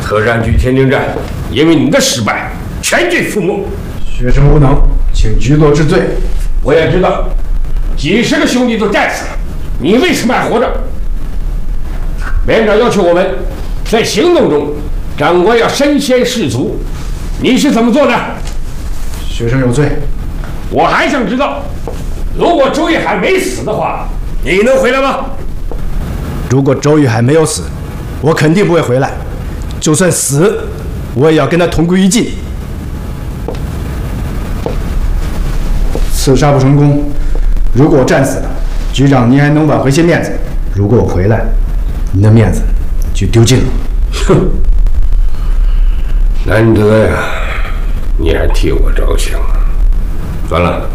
特战局天津站因为你的失败，全军覆没。 学生无能，请局座治罪。 我也知道，几十个兄弟都战死了，你为什么还活着？连长要求我们在行动中，长官要身先士卒，你是怎么做的？ 学生有罪。 我还想知道，如果周玉海没死的话，你能回来吗？ 如果周玉海没有死，我肯定不会回来。就算死，我也要跟他同归于尽。刺杀不成功，如果我战死了，局长您还能挽回些面子；如果我回来，您的面子就丢尽了。 哼，难得呀，你还替我着想。算了，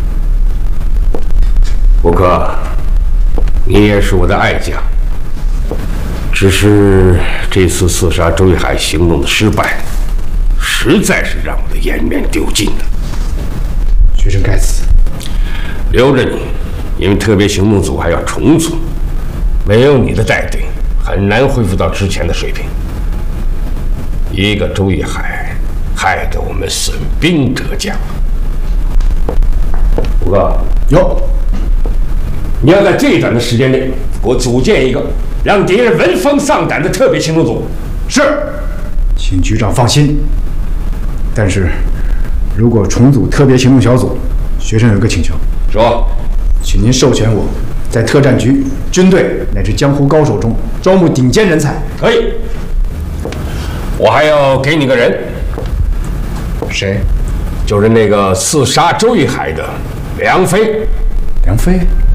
吴克，你也是我的爱将。只是这次刺杀周玉海行动的失败，实在是让我的颜面丢尽了。 学生该死， 留着你，因为特别行动组还要重组，没有你的带队，很难恢复到之前的水平。一个周玉海，害得我们损兵折将。吴哥， 有， 你要在最短的时间内给我组建一个让敌人闻风丧胆的特别行动组。 是，请局长放心。但是，如果重组特别行动小组，学生有个请求。 说， 请您授权我在特战局、军队乃至江湖高手中招募顶尖人才。 可以。我还要给你个人。 谁？ 就是那个刺杀周玉海的梁飞。 梁飞？